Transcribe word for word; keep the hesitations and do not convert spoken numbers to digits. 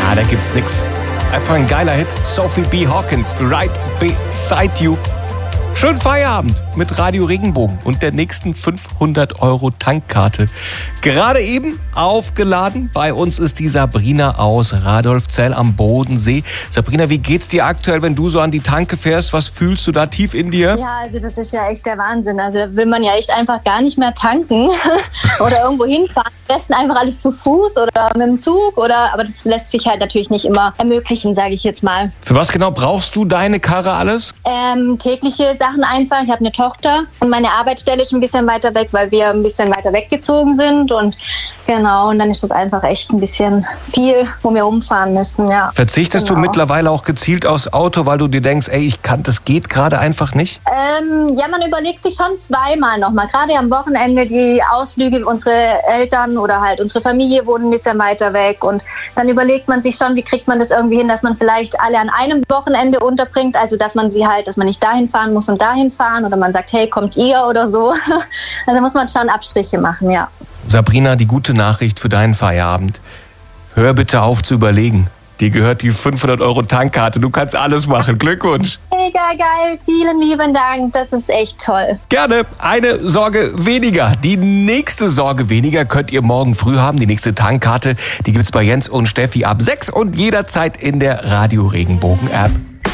Ah, da gibt's nix. Einfach ein geiler Hit. Sophie B. Hawkins, Right Beside You. Schönen Feierabend mit Radio Regenbogen und der nächsten fünfhundert Euro Tankkarte. Gerade eben aufgeladen. Bei uns ist die Sabrina aus Radolfzell am Bodensee. Sabrina, wie geht's dir aktuell, wenn du so an die Tanke fährst? Was fühlst du da tief in dir? Ja, also das ist ja echt der Wahnsinn. Also da will man ja echt einfach gar nicht mehr tanken oder irgendwo hinfahren. Am besten einfach alles zu Fuß oder mit dem Zug. Oder, aber das lässt sich halt natürlich nicht immer ermöglichen, sage ich jetzt mal. Für was genau brauchst du deine Karre alles? Ähm, tägliche Sachen einfach. Ich habe eine Tochter und meine Arbeitsstelle ist ein bisschen weiter weg, weil wir ein bisschen weiter weggezogen sind. Und genau, und dann ist das einfach echt ein bisschen viel, wo wir umfahren müssen. Ja. Verzichtest genau. du mittlerweile auch gezielt aufs Auto, weil du dir denkst, ey, ich kann, das geht gerade einfach nicht? Ähm, ja, man überlegt sich schon zweimal nochmal. Gerade am Wochenende die Ausflüge, unsere Eltern oder halt unsere Familie wohnen ein bisschen weiter weg. Und dann überlegt man sich schon, wie kriegt man das irgendwie hin, dass man vielleicht alle an einem Wochenende unterbringt. Also, dass man sie halt, dass man nicht dahin fahren muss und dahin fahren. Oder man sagt, hey, kommt ihr oder so. Also muss man schon Abstriche machen, ja. Sabrina, die gute Nachricht für deinen Feierabend. Hör bitte auf zu überlegen. Dir gehört die fünfhundert Euro Tankkarte. Du kannst alles machen. Glückwunsch. Mega geil. Vielen lieben Dank. Das ist echt toll. Gerne. Eine Sorge weniger. Die nächste Sorge weniger könnt ihr morgen früh haben. Die nächste Tankkarte, die gibt's bei Jens und Steffi ab sechs und jederzeit in der Radio Regenbogen App.